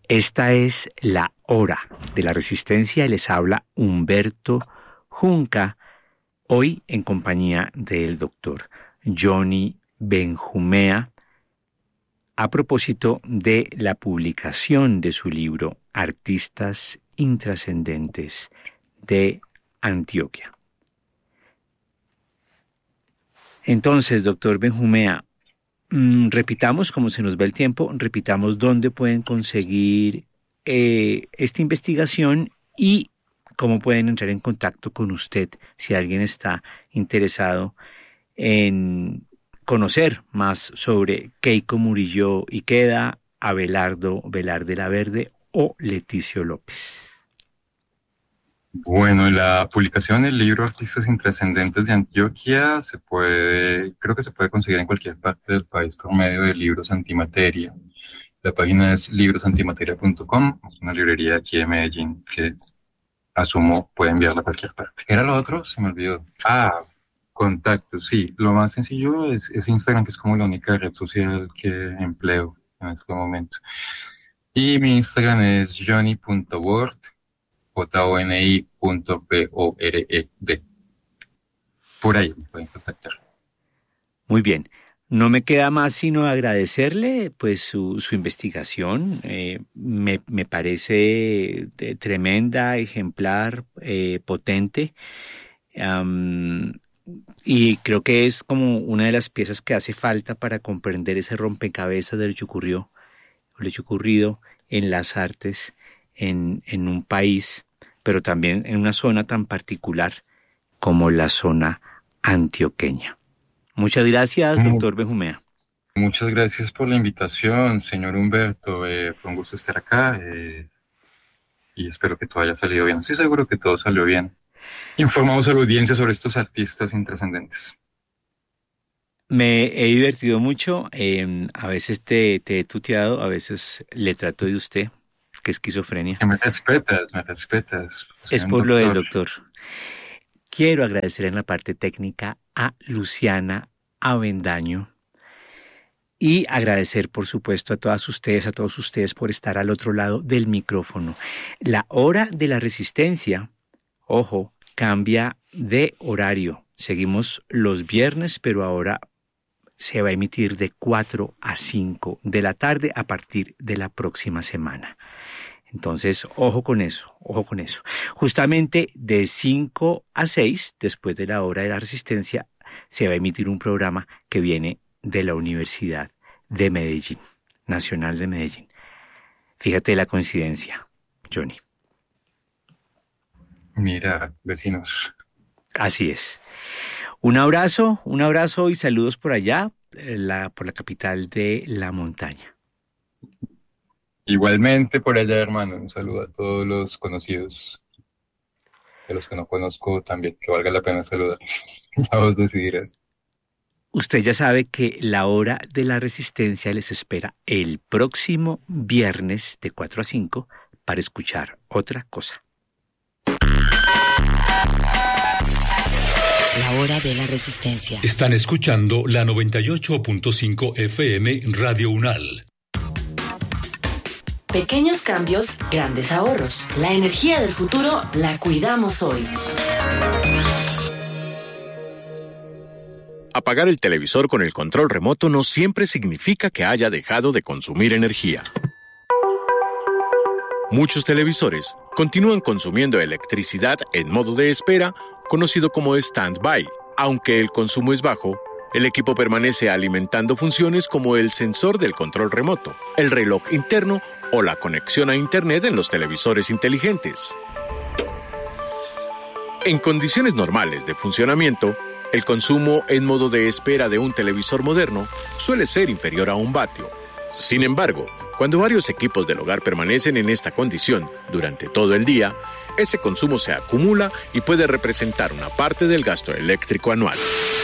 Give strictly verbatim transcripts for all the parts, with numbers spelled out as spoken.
Esta es La Hora de la Resistencia y les habla Humberto Junca, hoy en compañía del doctor Johnny Benjumea, a propósito de la publicación de su libro Artistas Intrascendentes de Antioquia. Entonces, doctor Benjumea, mmm, repitamos, como se nos va el tiempo, repitamos dónde pueden conseguir eh, esta investigación y cómo pueden entrar en contacto con usted si alguien está interesado en conocer más sobre Keiko Murillo Ikeda, Abelardo Velarde Laverde o Leticio López. Bueno, la publicación del libro Artistas Intrascendentes de Antioquia se puede, creo que se puede conseguir en cualquier parte del país por medio de Libros Antimateria. La página es libros antimateria punto com, es una librería aquí de Medellín que asumo puede enviarla a cualquier parte. ¿Era lo otro? Se me olvidó. Ah, contactos, sí. Lo más sencillo es, es Instagram, que es como la única red social que empleo en este momento. Y mi Instagram es johnny punto word. J O N I punto B O R E D. Por ahí me pueden contactar. Muy bien. No me queda más sino agradecerle pues su, su investigación. Eh, me, me parece de, tremenda, ejemplar, eh, potente. Um, y creo que es como una de las piezas que hace falta para comprender ese rompecabezas de lo que ocurrió, lo que ocurrido en las artes en, en un país, pero también en una zona tan particular como la zona antioqueña. Muchas gracias, doctor Benjumea. Muchas gracias por la invitación, señor Humberto. Eh, fue un gusto estar acá eh, y espero que todo haya salido bien. Estoy seguro que todo salió bien. Informamos a la audiencia sobre estos artistas intrascendentes. Me he divertido mucho. Eh, a veces te, te he tuteado, a veces le trato de usted. Qué esquizofrenia. Que me respetas, me respetas. Es por lo del doctor. Quiero agradecer en la parte técnica a Luciana Avendaño y agradecer, por supuesto, a todas ustedes, a todos ustedes por estar al otro lado del micrófono. La Hora de la Resistencia, ojo, cambia de horario. Seguimos los viernes, pero ahora se va a emitir de cuatro a cinco de la tarde a partir de la próxima semana. Entonces, ojo con eso, ojo con eso. Justamente de cinco a seis, después de la Hora de la Resistencia, se va a emitir un programa que viene de la Universidad de Medellín, Nacional de Medellín. Fíjate la coincidencia, Johnny. Mira, vecinos. Así es. Un abrazo, un abrazo y saludos por allá, la, por la capital de la montaña. Igualmente por allá, hermano, un saludo a todos los conocidos, a los que no conozco también, que valga la pena saludar. Ya vos decidirás. Usted ya sabe que la Hora de la Resistencia les espera el próximo viernes de cuatro a cinco para escuchar otra cosa. La Hora de la Resistencia. Están escuchando la noventa y ocho punto cinco F M Radio Unal. Pequeños cambios, grandes ahorros. La energía del futuro la cuidamos hoy. Apagar el televisor con el control remoto no siempre significa que haya dejado de consumir energía. Muchos televisores continúan consumiendo electricidad en modo de espera, conocido como stand-by. Aunque el consumo es bajo, el equipo permanece alimentando funciones como el sensor del control remoto, el reloj interno o la conexión a Internet en los televisores inteligentes. En condiciones normales de funcionamiento, el consumo en modo de espera de un televisor moderno suele ser inferior a un vatio. Sin embargo, cuando varios equipos del hogar permanecen en esta condición durante todo el día, ese consumo se acumula y puede representar una parte del gasto eléctrico anual.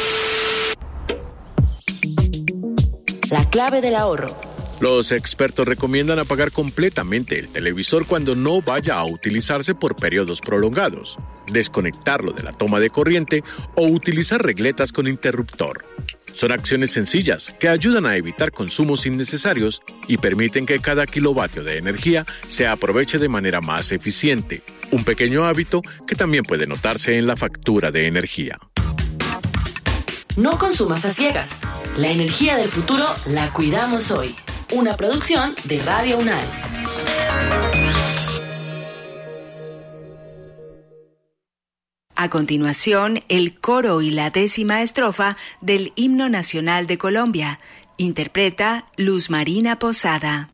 La clave del ahorro. Los expertos recomiendan apagar completamente el televisor cuando no vaya a utilizarse por periodos prolongados, desconectarlo de la toma de corriente o utilizar regletas con interruptor. Son acciones sencillas que ayudan a evitar consumos innecesarios y permiten que cada kilovatio de energía se aproveche de manera más eficiente. Un pequeño hábito que también puede notarse en la factura de energía. No consumas a ciegas. La energía del futuro la cuidamos hoy. Una producción de Radio UNAM. A continuación, el coro y la décima estrofa del Himno Nacional de Colombia. Interpreta Luz Marina Posada.